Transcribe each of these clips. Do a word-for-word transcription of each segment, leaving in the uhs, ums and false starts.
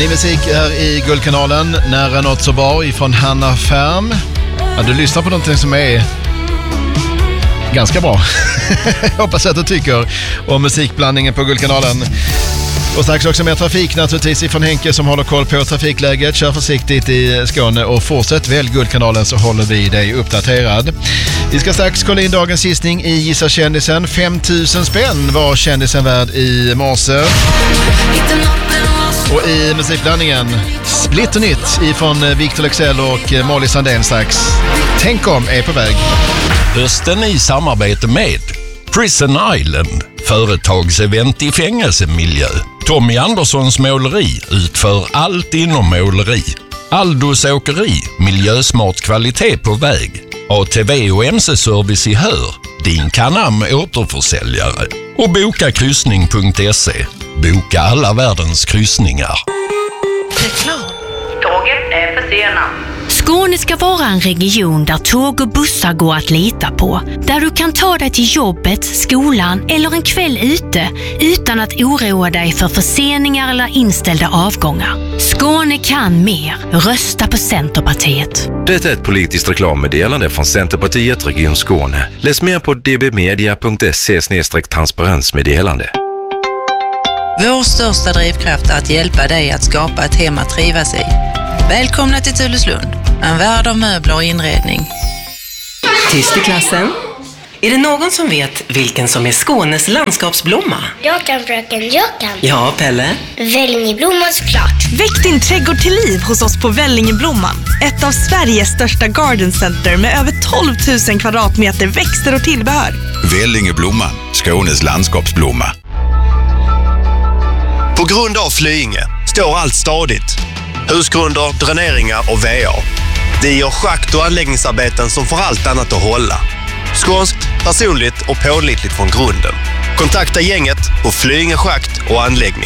Ny musik här i Guldkanalen. Nära något så bra ifrån Hanna Färm. Ja, du lyssnar på någonting som är ganska bra. Jag hoppas att du tycker om musikblandningen på Guldkanalen. Och strax också mer trafik naturligtvis ifrån Henke som håller koll på trafikläget. Kör försiktigt i Skåne och fortsätt välj Guldkanalen så håller vi dig uppdaterad. Vi ska strax kolla in dagens gissning i Gissa kändisen. fem tusen spänn var kändisen värd i morse. Och i musikblandningen splitter nytt ifrån Victor Lexell och Molly Sandén strax. Tänk om är på väg. Hösten i samarbete med Prison Island, företagsevent i fängelsemiljö. Tommy Anderssons måleri utför allt inom måleri. Aldos åkeri, miljösmart kvalitet på väg. A T V och M C-service i Hör, din Canam återförsäljare. Och boka kryssning punkt se. Boka alla världens kryssningar. Reklam. Tåget är försenat. Skåne ska vara en region där tåg och bussar går att lita på. Där du kan ta dig till jobbet, skolan eller en kväll ute utan att oroa dig för förseningar eller inställda avgångar. Skåne kan mer. Rösta på Centerpartiet. Det är ett politiskt reklammeddelande från Centerpartiet Region Skåne. Läs mer på d b media punkt se slash transparensmeddelande. Vår största drivkraft är att hjälpa dig att skapa ett hem att trivas i. Välkomna till Tulleslund, en värld av möbler och inredning. Tyst i klassen. Är det någon som vet vilken som är Skånes landskapsblomma? Jag kan, fröken, jag kan. Ja, Pelle? Vällingeblomman såklart. Väck din trädgård till liv hos oss på Vällingeblomman. Ett av Sveriges största garden center med över tolv tusen kvadratmeter växter och tillbehör. Vällingeblomman, Skånes landskapsblomma. På grund av Flyinge står allt stadigt. Husgrunder, dräneringar och V A. Det gör schakt- och anläggningsarbeten som får allt annat att hålla. Skånskt, personligt och pålitligt från grunden. Kontakta gänget på Flyinge schakt och anläggning.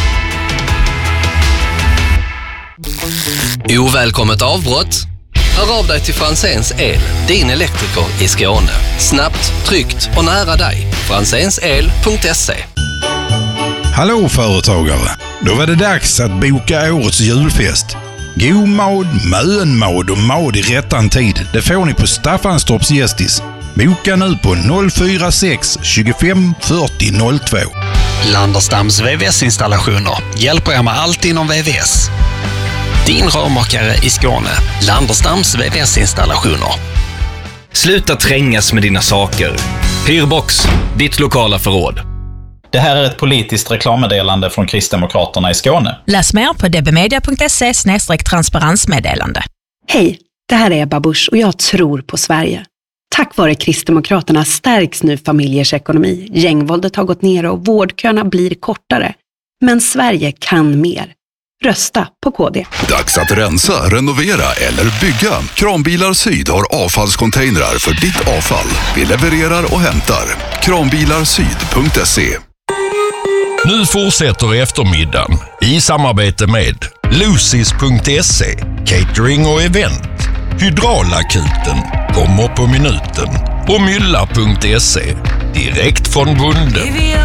Ovälkommet avbrott? Hör av dig till Franzéns El, din elektriker i Skåne. Snabbt, tryggt och nära dig. franzénsel punkt se. Hallå företagare! Då var det dags att boka årets julfest. God mad, mönmad och mad i rättan tid. Det får ni på Staffanstorps Gästis. Boka nu på noll fyra sex tjugofem fyrtio noll två. Landerstams V V S-installationer hjälper er med allt inom V V S. Din rörmakare i Skåne. Landerstams V V S-installationer. Sluta trängas med dina saker. Hyrbox, ditt lokala förråd. Det här är ett politiskt reklammeddelande från Kristdemokraterna i Skåne. Läs mer på d b media punkt se slash transparensmeddelande. Hej, det här är Ebba Busch och jag tror på Sverige. Tack vare Kristdemokraterna stärks nu familjers ekonomi. Gängvåldet har gått ner och vårdköerna blir kortare. Men Sverige kan mer. Rösta på K D. Dags att rensa, renovera eller bygga. Kranbilar Syd har avfallscontainrar för ditt avfall. Vi levererar och hämtar. kranbilarsyd punkt se. Nu fortsätter eftermiddagen i samarbete med Lucis punkt se, catering och event. Hydraulakuten kommer på minuten och mylla punkt se, direkt från bonden.